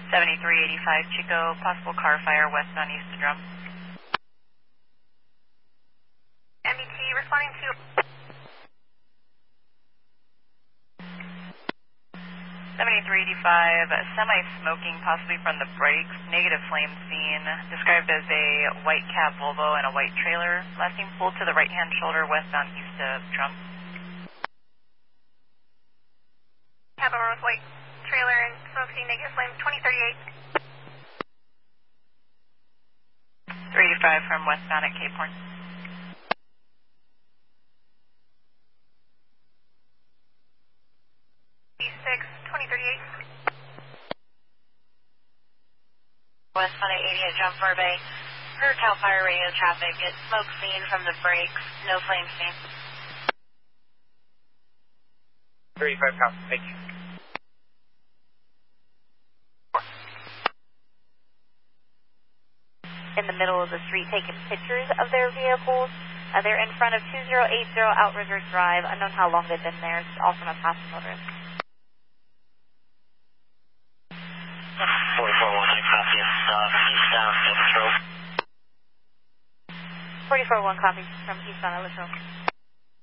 7385 Chico, possible car fire westbound east of Drum. MBT responding to 7385, semi-smoking, possibly from the brakes, negative flame seen, described as a white cab Volvo and a white trailer, last seen pulled to the right-hand shoulder westbound east of Drum. cab over with white trailer and smoke scene, negative flame, 2038. 385 from westbound at Cape Horn. B6, 2038. Westbound at 88 Drum Bay. Heard CAL FIRE radio traffic. It's smoke seen from the brakes, no flame seen. 35 copy, thank you. In the middle of the street taking pictures of their vehicles. They're in front of 2080 Outrigger Drive. Unknown how long they've been there. It's all from a passing motorist. 44-1, copy. Eastbound Patrol. 44-1 copy from eastbound Patrol.